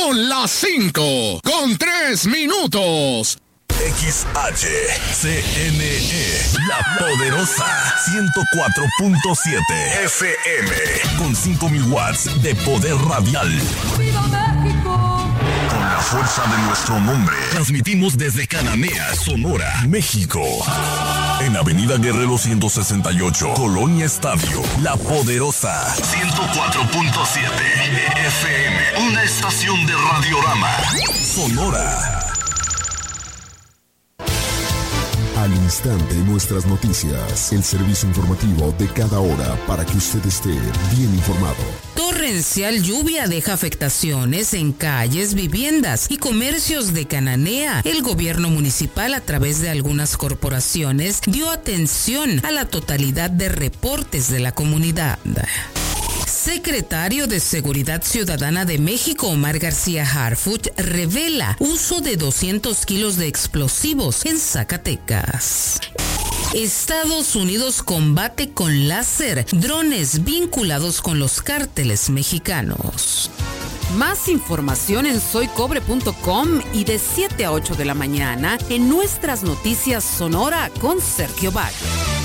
Son las 5:03. XHCNE, La Poderosa, 104.7 FM, con 5,000 watts de poder radial. ¡Viva México! Con la fuerza de nuestro nombre, transmitimos desde Cananea, Sonora, México. En Avenida Guerrero 168, Colonia Estadio, La Poderosa, 104.7 FM, una estación de Radiorama, Sonora. Al instante nuestras noticias, el servicio informativo de cada hora para que usted esté bien informado. Torrencial lluvia deja afectaciones en calles, viviendas y comercios de Cananea. El gobierno municipal, a través de algunas corporaciones, dio atención a la totalidad de reportes de la comunidad. Secretario de Seguridad Ciudadana de México, Omar García Harfuch, revela uso de 200 kilos de explosivos en Zacatecas. Estados Unidos combate con láser drones vinculados con los cárteles mexicanos. Más información en soycobre.com y de 7 a 8 de la mañana en nuestras noticias Sonora con Sergio Valle.